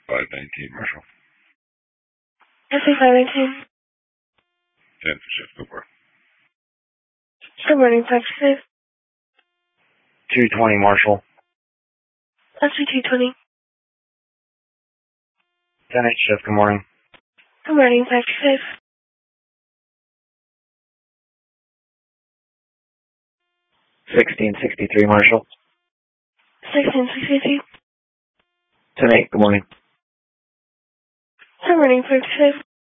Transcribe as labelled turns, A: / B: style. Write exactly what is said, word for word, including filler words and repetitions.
A: five nineteen, Marshall.
B: S A five nineteen.
A: ten for shift, go for it.
B: Good morning, five six.
C: two twenty, Marshall.
B: S A two twenty.
C: ten eight shift, good morning.
B: Good morning, five six.
C: sixteen sixty-three, Marshall.
B: sixteen sixty-two.
C: ten eight, good morning.
B: Good morning, five six.